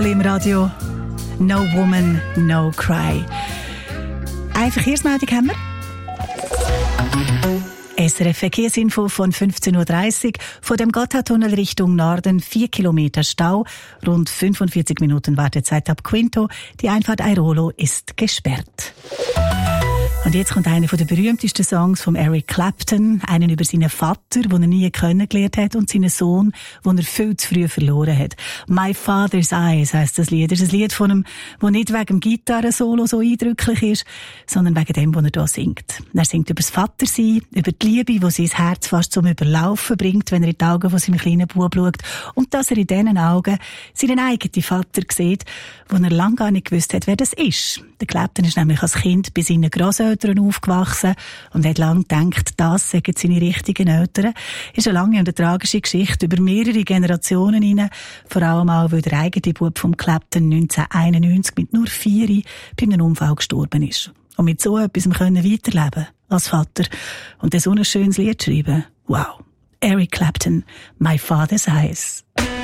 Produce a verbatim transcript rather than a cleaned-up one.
Im Radio «No Woman, No Cry». Eine Verkehrsmeldung haben wir. S R F Verkehrsinfo von fünfzehn Uhr dreißig. Von dem Gotthardtunnel Richtung Norden vier Kilometer Stau, rund fünfundvierzig Minuten Wartezeit ab Quinto. Die Einfahrt Airolo ist gesperrt. Und jetzt kommt einer der berühmtesten Songs von Eric Clapton, einen über seinen Vater, den er nie kennengelernt hat, und seinen Sohn, den er viel zu früh verloren hat. «My Father's Eyes» heisst das Lied. Das ist ein Lied von ihm, das nicht wegen dem Gitarrensolo so eindrücklich ist, sondern wegen dem, was er hier singt. Er singt über das Vatersein, über die Liebe, die sein Herz fast zum Überlaufen bringt, wenn er in die Augen von seinem kleinen Bub schaut, und dass er in diesen Augen seinen eigenen Vater sieht, wo er lange gar nicht gewusst hat, wer das ist. Der Clapton ist nämlich als Kind bei seinen Grosseltern aufgewachsen und hat lange gedacht, das sagen seine richtigen Eltern. Ist eine lange und eine tragische Geschichte über mehrere Generationen hinein, vor allem auch, weil der eigene Bub vom Clapton neunzehnhunderteinundneunzig mit nur vier bei einem Unfall gestorben ist. Und mit so etwas können weiterleben als Vater und so ein schönes Lied schreiben. Wow. Eric Clapton, «My Father's Eyes».